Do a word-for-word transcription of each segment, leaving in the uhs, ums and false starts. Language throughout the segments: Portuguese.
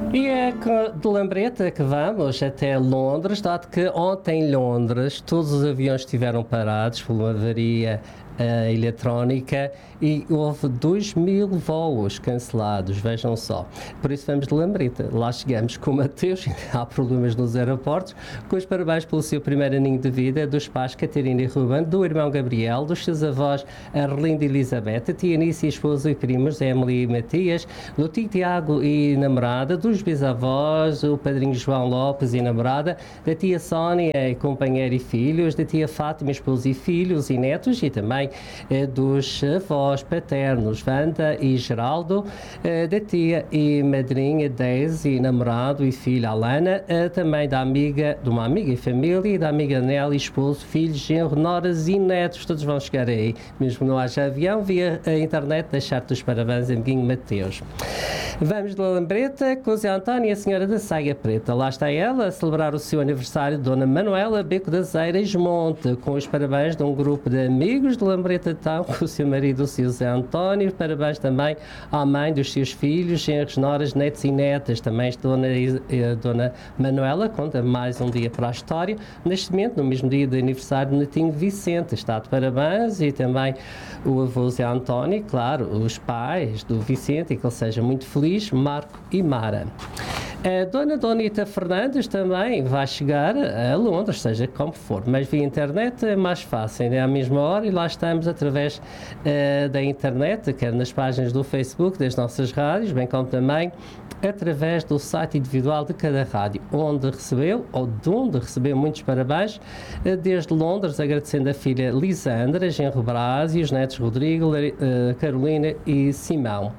E é de lambreta que vamos até Londres, dado que ontem em Londres todos os aviões estiveram parados por uma avaria uh, eletrónica e houve dois mil voos cancelados, vejam só. Por isso vamos de lambreta. Lá chegamos com o Mateus, há problemas nos aeroportos, com os parabéns pelo seu primeiro aninho de vida, dos pais Catarina e Ruben, do irmão Gabriel, dos seus avós Arlinda e Elizabeth, a tia Anícia, esposa e primos, Emily e Matias, do tio Tiago e namorada, dos bisavós, o padrinho João Lopes e namorada, da tia Sónia, companheira e filhos, da tia Fátima, esposa e filhos e netos, e também eh, dos avós paternos, Wanda e Geraldo, eh, da tia e madrinha Daisy, e namorado e filha Alana, eh, também da amiga, de uma amiga e família, e da amiga Nelly, esposo, filhos, genro, noras e netos, todos vão chegar aí, mesmo que não haja avião, via a internet, deixar-te os parabéns, amiguinho Mateus. Vamos de lambreta com o Zé António e a senhora da Saia Preta. Lá está ela a celebrar o seu aniversário, Dona Manuela Beco das Eiras Monte, com os parabéns de um grupo de amigos de Lambreta Town, com o seu marido, o seu Zé António. Parabéns também à mãe dos seus filhos, genros, noras, netos e netas. Também a Dona, a Dona Manuela conta mais um dia para a história. Neste momento, no mesmo dia do aniversário do netinho Vicente, está de parabéns, e também o avô Zé António, claro, os pais do Vicente, e que ele seja muito feliz, Marco e Mara. A Dona Donita Fernandes também vai chegar a Londres, seja como for, mas via internet é mais fácil, ainda é à mesma hora, e lá estamos através uh, da internet, quer nas páginas do Facebook das nossas rádios, bem como também através do site individual de cada rádio, onde recebeu, ou de onde recebeu muitos parabéns, uh, desde Londres, agradecendo a filha Lisandra, genro Brás e os netos Rodrigo, uh, Carolina e Simão.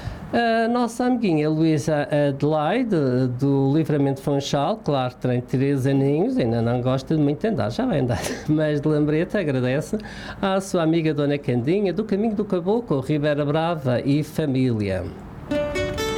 A nossa amiguinha Luísa Adelaide, do Livramento Funchal, claro, tem três aninhos, ainda não gosta de muito andar, já vai andar, mas de lambreta agradece à sua amiga Dona Candinha, do Caminho do Caboclo, Ribeira Brava e família.